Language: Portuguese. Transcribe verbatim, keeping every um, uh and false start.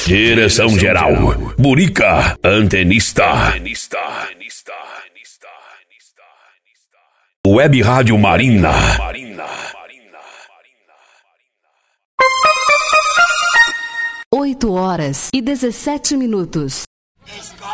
Direção geral, Burica, antenista. Web Rádio Marina. Oito horas e dezessete minutos.